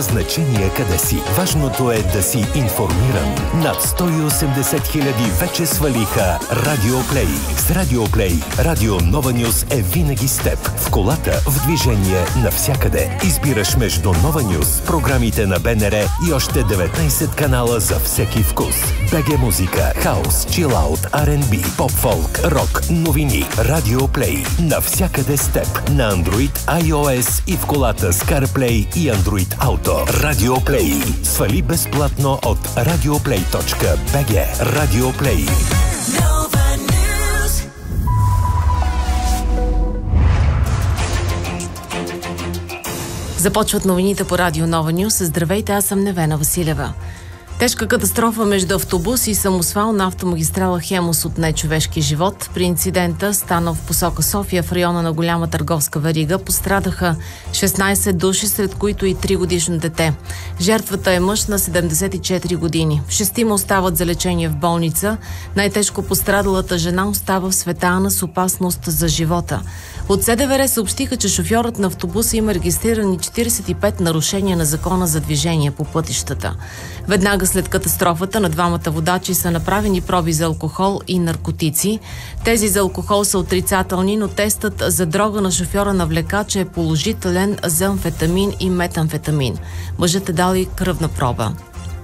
Няма значение къде си. Важното е да си информиран. Над 180 хиляди вече свалиха Радиоплей. С Радиоплей Радио Нова Нюс е винаги с теб. В колата, в движение, навсякъде. Избираш между Нова Нюс, програмите на БНР и още 19 канала за всеки вкус. БГ музика, хаус, чилаут, R&B, поп-фолк, рок, новини. Радиоплей. Навсякъде с теб. На Android, iOS и в колата с CarPlay и Android Auto. Радиоплей. Свали безплатно от radioplay.bg. Радиоплей. Започват новините по Радио Нова Нюс. Здравейте, аз съм Невена Василева. Тежка катастрофа между автобус и самосвал на автомагистрала Хемус от нечовешки живот. При инцидента, станал в посока София в района на голяма търговска верига, пострадаха 16 души, сред които и 3-годишно дете. Жертвата е мъж на 74 години. 6 остават за лечение в болница. Най-тежко пострадалата жена остава в Света Ана с опасност за живота. От СДВР съобщиха, че шофьорът на автобуса има регистрирани 45 нарушения на закона за движение по пътищата. Веднага след катастрофата на двамата водачи са направени проби за алкохол и наркотици. Тези за алкохол са отрицателни, но тестът за дрога на шофьора на влекача е положителен за амфетамин и метамфетамин. Мъжът е дал и кръвна проба.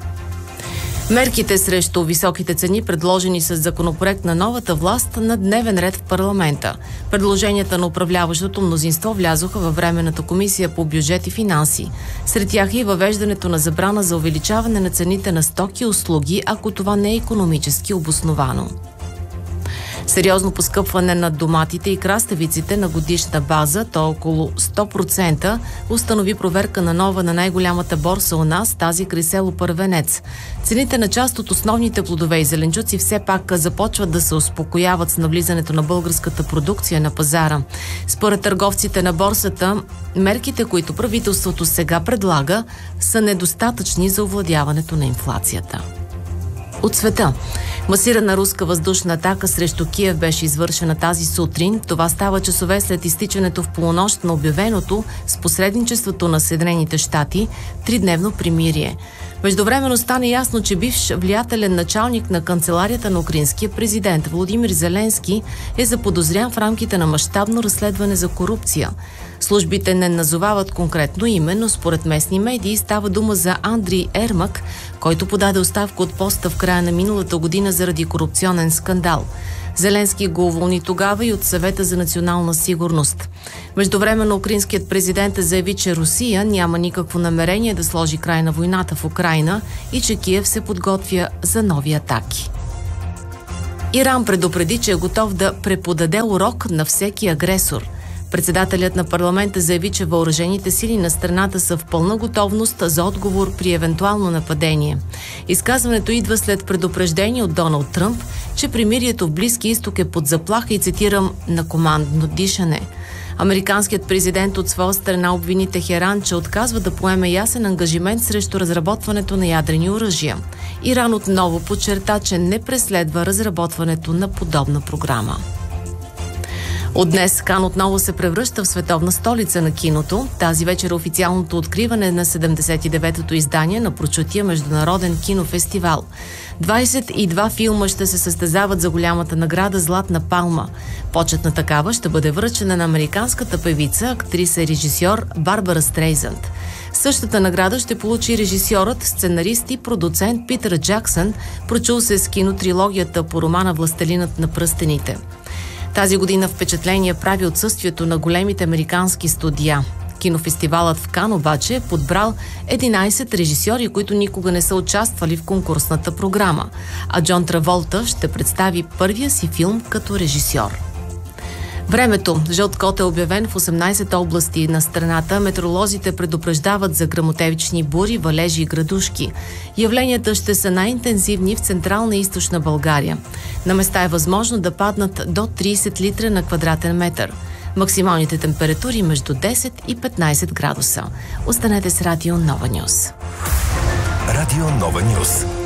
Мерките срещу високите цени, предложени с законопроект на новата власт, на дневен ред в парламента. Предложенията на управляващото мнозинство влязоха във Временната комисия по бюджет и финанси. Сред тях е и въвеждането на забрана за увеличаване на цените на стоки и услуги, ако това не е икономически обосновано. Сериозно поскъпване на доматите и краставиците на годишна база, то около 100%, установи проверка на нова на най-голямата борса у нас, тази край село Първенец. Цените на част от основните плодове и зеленчуци все пак започват да се успокояват с навлизането на българската продукция на пазара. Според търговците на борсата, мерките, които правителството сега предлага, са недостатъчни за овладяването на инфлацията. От света. Масирана руска въздушна атака срещу Киев беше извършена тази сутрин. Това става часове след изтичането в полунощ на обявеното с посредничеството на Съединените щати 3-дневно примирие. Междувременно стана ясно, че бивш влиятелен началник на канцеларията на украинския президент Володимир Зеленски е заподозрян в рамките на мащабно разследване за корупция. Службите не назовават конкретно име, но според местни медии става дума за Андрий Ермак, който подаде оставка от поста в края на миналата година заради корупционен скандал. Зеленски го уволни тогава и от Съвета за национална сигурност. Междувременно украинският президент заяви, че Русия няма никакво намерение да сложи край на войната в Украйна и че Киев се подготвя за нови атаки. Иран предупреди, че е готов да преподаде урок на всеки агресор. Председателят на парламента заяви, че въоръжените сили на страната са в пълна готовност за отговор при евентуално нападение. Изказването идва след предупреждение от Доналд Тръмп, че примирието в Близки изток е под заплаха и, цитирам, на командно дишане. Американският президент от своя страна обвини Техеран, че отказва да поеме ясен ангажимент срещу разработването на ядрени оръжия. Иран отново подчерта, че не преследва разработването на подобна програма. От днес Кан отново се превръща в световна столица на киното. Тази вечер е официалното откриване на 79-то издание на прочутия международен кинофестивал. 22 филма ще се състезават за голямата награда Златна палма. Почетна такава ще бъде връчена на американската певица, актриса и режисьор Барбара Стрейзанд. Същата награда ще получи режисьорът, сценарист и продуцент Питър Джаксън, прочул се с кинотрилогията по романа Властелинът на пръстените. Тази година впечатление прави отсъствието на големите американски студия. Кинофестивалът в Кан обаче е подбрал 11 режисьори, които никога не са участвали в конкурсната програма, а Джон Траволта ще представи първия си филм като режисьор. Времето. Жълт код е обявен в 18 области на страната. Метеоролозите предупреждават за гръмотевични бури, валежи и градушки. Явленията ще са най-интензивни в централна и източна България. На места е възможно да паднат до 30 литра на квадратен метър. Максималните температури между 10 и 15 градуса. Останете с Радио Нова Нюс. Радио Нова Нюс.